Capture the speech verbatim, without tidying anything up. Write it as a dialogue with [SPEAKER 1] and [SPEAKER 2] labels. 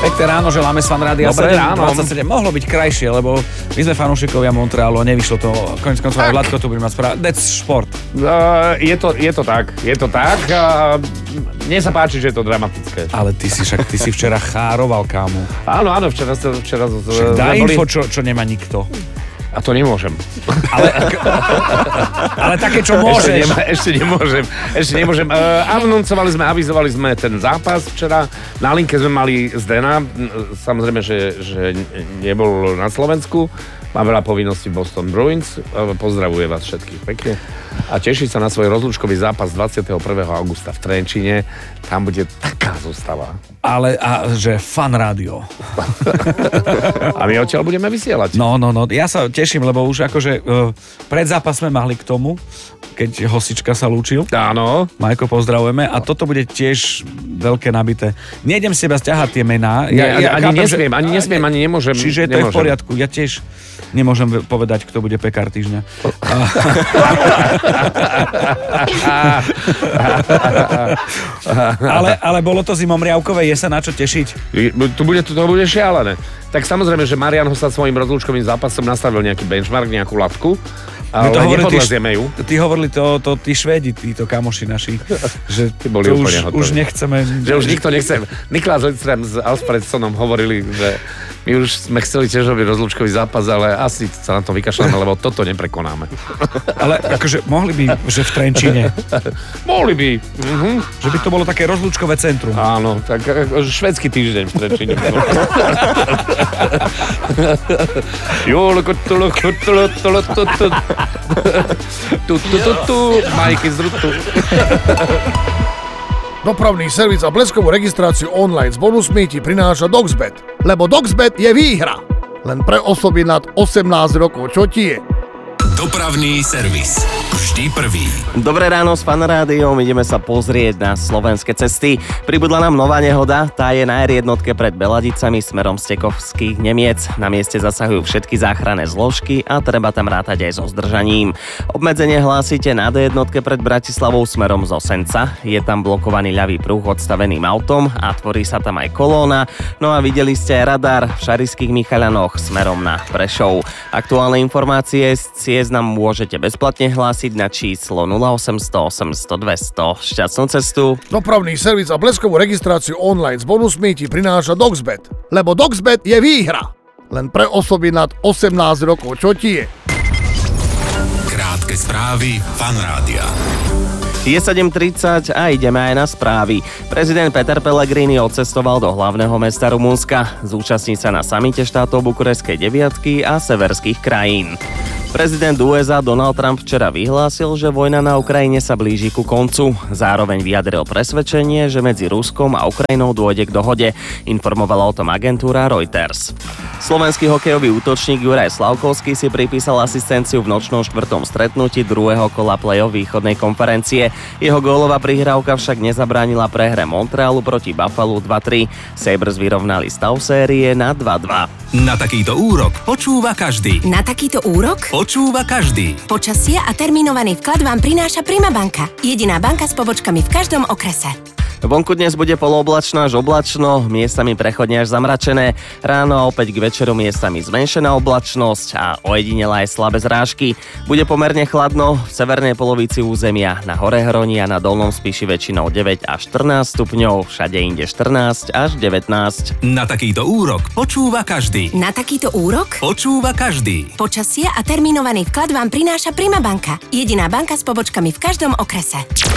[SPEAKER 1] Pekné ráno, želáme s Fan Rádia sedem dvadsaťsedem. Mohlo byť krajšie, lebo my sme fanúšikovia Montrealu a nevyšlo to. Koniec koncov aj Vladko tu bude mať správa. That's šport.
[SPEAKER 2] Uh, je, to, je to tak, je to tak. Uh, mne sa páči, že je to dramatické.
[SPEAKER 1] Ale ty si však, ty si včera chároval, kámo.
[SPEAKER 2] Áno, áno, včera... včera
[SPEAKER 1] však dá info, čo, čo nemá nikto.
[SPEAKER 2] A to nemôžem.
[SPEAKER 1] Ale, ale také, čo môžeš.
[SPEAKER 2] Ešte, nema, ešte nemôžem. Ešte nemôžem. Uh, anoncovali sme, avizovali sme ten zápas včera. Na linke sme mali Zdena. Samozrejme, že, že nebol na Slovensku. Má veľa povinností Boston Bruins. Pozdravuje vás všetkých pekne. A teší sa na svoj rozlúčkový zápas dvadsiateho prvého augusta v Trenčine. Tam bude taká zostava.
[SPEAKER 1] Ale a že Fan Rádio.
[SPEAKER 2] A my odtiaľ budeme vysielať.
[SPEAKER 1] No, no, no. Ja sa teším, lebo už akože uh, pred zápas sme mali k tomu, keď Hosička sa lúčil.
[SPEAKER 2] Áno.
[SPEAKER 1] Majko, pozdravujeme. A toto bude tiež veľké nabité. Nejdem z teba stiahať tie mená.
[SPEAKER 2] Ja, ja, ja ani, chápem, nesmiem, že, ani nesmiem, ani nemôžem.
[SPEAKER 1] Čiže je to
[SPEAKER 2] nemôžem.
[SPEAKER 1] v poriadku. Ja tiež nemôžem povedať, kto bude pekár týždňa. ale, ale bolo to zimomriavkové, je sa na čo tešiť?
[SPEAKER 2] Tu bude, to bude šialené. Tak samozrejme, že Marian ho sa svojím rozlúčkovým zápasom nastavil nejaký benchmark, nejakú latku. Ale
[SPEAKER 1] to
[SPEAKER 2] nepodlezieme ju.
[SPEAKER 1] Ty hovorili to, to tí Švédi, títo kamoši naši, že
[SPEAKER 2] boli
[SPEAKER 1] to
[SPEAKER 2] už,
[SPEAKER 1] už nechceme.
[SPEAKER 2] Že už nikto nechce. Niklás Lidström s Alfredsonom hovorili, že my už sme chceli tiež robiť rozlúčkový zápas, ale asi sa na to vykašľame, lebo toto neprekonáme.
[SPEAKER 1] Ale akože mohli by, že v Trenčine.
[SPEAKER 2] Mohli by. Mhm.
[SPEAKER 1] Že by to bolo také rozlúčkové centrum.
[SPEAKER 2] Áno, tak švédsky týždeň v Trenčine. Jolo, kotolo, kotolo, tolo, toto. Tu, tu, tu, tu, Majky z Rutu.
[SPEAKER 3] Dopravný servis a bleskovú registráciu online s bonusmi ti prináša Doxbet. Lebo Doxbet je výhra. Len pre osoby nad osemnásť rokov. Čo ti je?
[SPEAKER 4] Dopravný servis. Vždy prvý.
[SPEAKER 5] Dobré ráno s Fan Rádiom, ideme sa pozrieť na slovenské cesty. Pribudla nám nová nehoda, tá je na er jednotke pred Beladicami smerom z Tekovských Nemiec. Na mieste zasahujú všetky záchranné zložky a treba tam rátať aj so zdržaním. Obmedzenie hlásite na dé jednotke pred Bratislavou smerom z Osenca. Je tam blokovaný ľavý pruh odstaveným autom a tvorí sa tam aj kolóna. No a videli ste aj radar v Šarišských Michaľanoch smerom na Prešov. Aktuálne informácie z ciest nám môžete bezplatne hlásiť na číslo nula osemsto osemsto dvesto. Šťastnú cestu.
[SPEAKER 3] Dopravný servis a bleskovú registráciu online s bonusmi ti prináša Doxbet. Lebo Doxbet je výhra. Len pre osoby nad osemnásť rokov. Čo ti je?
[SPEAKER 4] Krátke správy Fan Rádia.
[SPEAKER 5] Je sedem tridsať a ideme aj na správy. Prezident Peter Pellegrini odcestoval do hlavného mesta Rumunska. Zúčastní sa na samite štátov Bukurešskej deviatky a severských krajín. Prezident ú es á Donald Trump včera vyhlásil, že vojna na Ukrajine sa blíži ku koncu. Zároveň vyjadril presvedčenie, že medzi Ruskom a Ukrajinou dôjde k dohode. Informovala o tom agentúra Reuters. Slovenský hokejový útočník Juraj Slavkovský si pripísal asistenciu v nočnom štvrtom stretnutí druhého kola play-off východnej konferencie. Jeho gólová prihrávka však nezabránila prehre Montrealu proti Buffalu dva tri. Sabres vyrovnali stav série na dva dva.
[SPEAKER 4] Na takýto úrok počúva každý.
[SPEAKER 6] Na takýto úrok
[SPEAKER 4] počúva každý.
[SPEAKER 6] Počasie a termínovaný vklad vám prináša Prima banka. Jediná banka s pobočkami v každom okrese.
[SPEAKER 5] Vonku dnes bude polooblačno až oblačno, miestami prechodne až zamračené. Ráno a opäť k večeru miestami zmenšená oblačnosť a ojedinelé aj slabé zrážky. Bude pomerne chladno, v severnej polovici územia, na hore Hroni a na dolnom Spiši väčšinou deväť až štrnásť stupňov, všade inde štrnásť až devätnásť.
[SPEAKER 4] Na takýto úrok počúva každý.
[SPEAKER 6] Na takýto úrok
[SPEAKER 4] počúva každý.
[SPEAKER 6] Počasie a termínovaný vklad vám prináša Prima banka. Jediná banka s pobočkami v každom okrese.